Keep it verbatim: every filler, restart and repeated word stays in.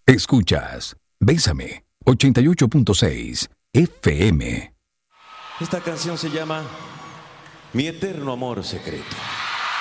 Escuchas Bésame ochenta y ocho punto seis F M. Esta canción se llama Mi eterno amor secreto.